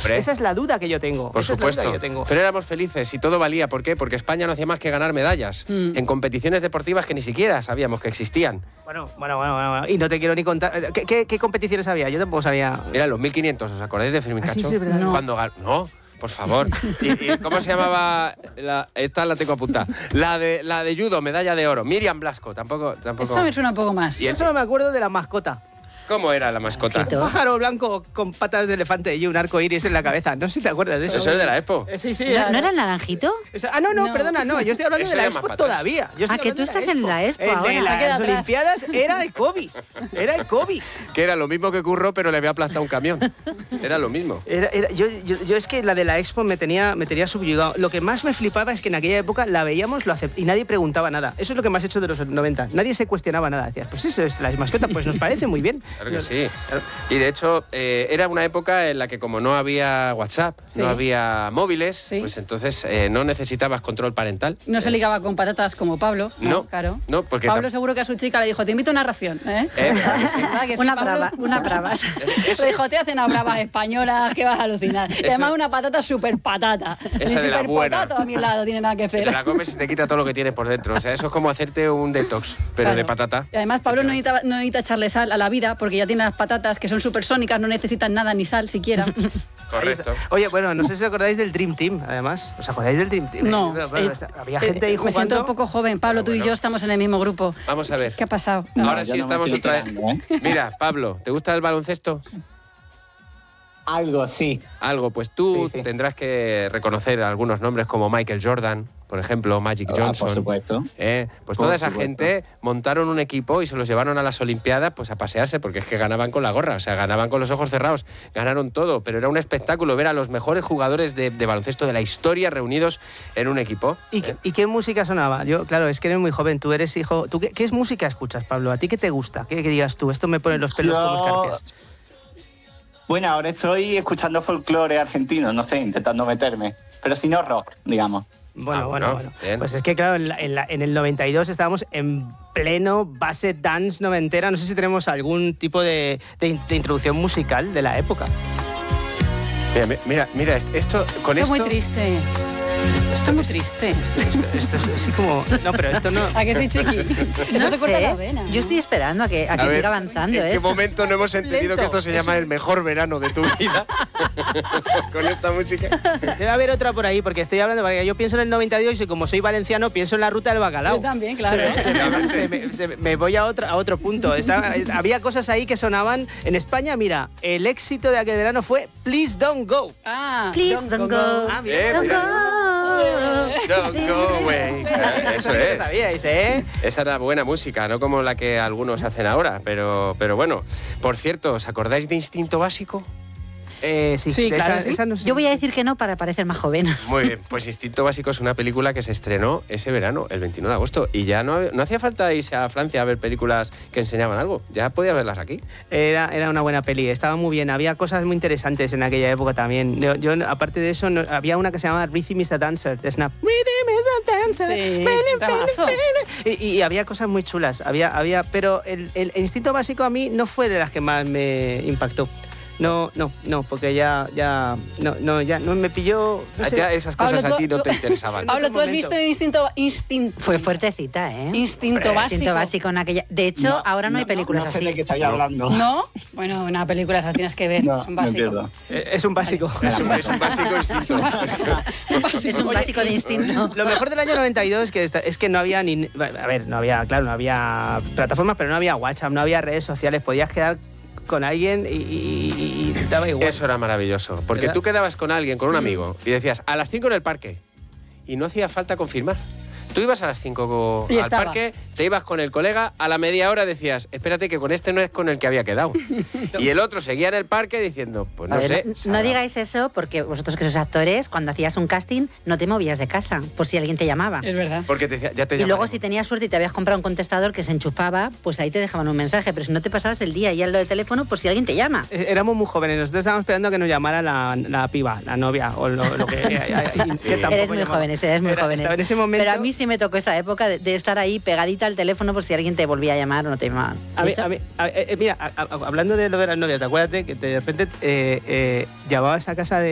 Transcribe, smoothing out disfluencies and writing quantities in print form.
Hombre. Esa es la duda que yo tengo. Por supuesto. Pero éramos felices y todo valía. ¿Por qué? Porque España no hacía más que ganar medallas en competiciones deportivas que ni siquiera sabíamos que existían. Bueno. Y no te quiero ni contar. ¿Qué competiciones había? Yo tampoco sabía. Mira, los 1500, ¿os acordáis de Fermín Cacho? Sí, verdad. No, por favor. ¿Y cómo se llamaba? Esta la tengo apuntada. La de judo, medalla de oro. Miriam Blasco, tampoco. Eso me suena un poco más. Y Yo solo me acuerdo de la mascota. ¿Cómo era la mascota? Un pájaro blanco con patas de elefante y un arco iris en la cabeza. No sé si te acuerdas de eso. Eso es de la Expo. Sí. ¿No era el naranjito? No, perdona, no. Yo estoy hablando de la Expo todavía. Que tú estás en la Expo ahora. En las Olimpiadas era el COVID. Que era lo mismo que Curro, pero le había aplastado un camión. Era lo mismo. Yo es que la de la Expo me tenía subyugado. Lo que más me flipaba es que en aquella época la veíamos, y nadie preguntaba nada. Eso es lo que más he hecho de los 90. Nadie se cuestionaba nada. Decías, pues eso es la mascota, pues nos parece muy bien. Claro que sí. Y de hecho, era una época en la que como no había WhatsApp, no había móviles, pues entonces no necesitabas control parental. No se ligaba con patatas como Pablo. No, claro. No, porque Pablo seguro que a su chica le dijo, te invito a una ración. Una bravas. Le dijo, te hacen unas bravas españolas que vas a alucinar. Y además una patata súper patata. Esa de la buena. Potato a mi lado tiene nada que hacer. Te la comes y te quita todo lo que tienes por dentro. O sea, eso es como hacerte un detox, pero de patata. Y además Pablo no necesita echarle sal a la vida porque ya tiene las patatas que son supersónicas, no necesitan nada ni sal siquiera. Correcto. Oye, bueno, no sé si os acordáis del Dream Team, además. ¿Os acordáis del Dream Team? No. Había gente ahí jugando. Me siento un poco joven. Pablo, tú y yo estamos en el mismo grupo. Vamos a ver. ¿Qué ha pasado? Ahora sí estamos otra vez. Mira, Pablo, ¿te gusta el baloncesto? Algo, sí. Algo, pues tú tendrás que reconocer algunos nombres como Michael Jordan, por ejemplo, Magic Johnson. Por supuesto. Pues toda esa gente montaron un equipo y se los llevaron a las Olimpiadas pues a pasearse, porque es que ganaban con la gorra, o sea, ganaban con los ojos cerrados, ganaron todo, pero era un espectáculo ver a los mejores jugadores de baloncesto de la historia reunidos en un equipo. ¿Y qué música sonaba? Yo, claro, es que eres muy joven, tú eres hijo... ¿Qué música escuchas, Pablo? ¿A ti qué te gusta? ¿Qué digas tú? Esto me pone los pelos como escarpias. Bueno, ahora estoy escuchando folclore argentino, no sé, intentando meterme. Pero si no rock, digamos. Bueno. Pues es que, claro, en el 92 estábamos en pleno base dance noventera. No sé si tenemos algún tipo de introducción musical de la época. Mira, esto con esto... Es muy triste. Esto es muy triste. Esto es así como... No, pero esto no... ¿A que sí, chiqui? No te corta sé. la vena, ¿no? Yo estoy esperando a que siga avanzando ¿En qué momento no hemos entendido que esto se llama el mejor verano de tu vida? Con esta música. Debe haber otra por ahí, porque estoy hablando... Porque yo pienso en el 92 y como soy valenciano, pienso en la ruta del bacalao. Yo también, claro. Me voy a otro punto. Había cosas ahí que sonaban... En España, mira, el éxito de aquel verano fue Please Don't Go. Please don't go. Don't go. Don't go away. Eso es. Sabíais, ¿eh? Esa era buena música, no como la que algunos hacen ahora, pero bueno. Por cierto, ¿os acordáis de Instinto Básico? Sí, claro. Esa no sé. Yo voy a decir que no para parecer más joven. Muy bien, pues Instinto Básico es una película que se estrenó ese verano, el 21 de agosto, y ya no hacía falta irse a Francia a ver películas que enseñaban algo, ya podía verlas aquí. Era una buena peli, estaba muy bien, había cosas muy interesantes en aquella época también. Yo aparte de eso, había una que se llamaba Rhythm is a Dancer, de Snap. Rhythm is a Dancer. Sí, y había cosas muy chulas, pero el Instinto Básico a mí no fue de las que más me impactó. No, porque ya no me pilló. No sé. Ya esas cosas Pablo, a ti no te interesaban. Pablo, ¿tú has visto Instinto Fue fuertecita, ¿eh? Instinto Básico? Instinto Básico en aquella... De hecho, ahora no hay películas no sé así. de qué estáis hablando. ¿No? Bueno, una película esa tienes que ver. No, es un básico. Es un básico. Es un básico instinto. Es un básico de instinto. Lo mejor del año 92 es que no había ni... A ver, no había plataformas, pero no había WhatsApp, no había redes sociales. Podías quedar con alguien y daba igual. Eso era maravilloso, porque ¿verdad? tú quedabas con alguien, con un amigo, y decías, a las 5 en el parque, y no hacía falta confirmar. Tú ibas a las 5 al parque, te ibas con el colega, a la media hora decías, espérate que con este no es con el que había quedado. Y el otro seguía en el parque diciendo, pues no sé. No digáis eso porque vosotros que sois actores, cuando hacías un casting no te movías de casa por si alguien te llamaba. Es verdad. Porque te decía, ya te Y luego llamaremos. si tenías suerte y te habías comprado un contestador que se enchufaba, pues ahí te dejaban un mensaje, pero si no te pasabas el día y al lo de teléfono, por si alguien te llama. Éramos muy jóvenes, nosotros estábamos esperando a que nos llamara la piba, la novia o lo que... que tampoco Eres muy llamaba. jóvenes, Estaba en ese momento... Pero a mí sí me tocó esa época de estar ahí pegadita al teléfono por si alguien te volvía a llamar o no te llamaban. Mira, hablando de lo de las novias, acuérdate que de repente llamabas a casa de